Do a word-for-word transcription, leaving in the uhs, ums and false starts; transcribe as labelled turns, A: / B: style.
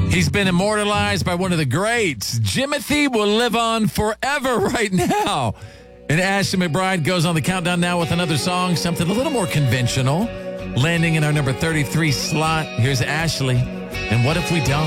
A: He's been immortalized by one of the greats. Jimothy will live on forever right now. And Ashley McBryde goes on the countdown now with another song, something a little more conventional, landing in our number thirty-three slot. Here's Ashley. And What If We Don't?